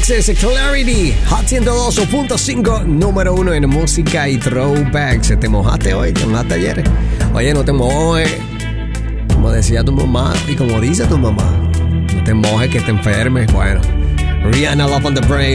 Access, Clarity, Hot 102.5, número 1 en música y throwbacks. ¿Te mojaste hoy? ¿Te mojaste ayer? Oye, no te mojes. Como decía tu mamá y como dice tu mamá, no te mojes que te enfermes. Bueno, Rihanna, Love on the Brain.